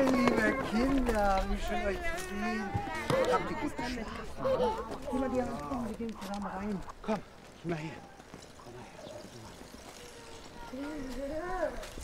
liebe Kinder, wie schön euch zu sehen. Habt ihr gut geschlafen? Geh mal die Hand, komm, wir gehen zusammen rein. Komm, mal hier. Komm mal her.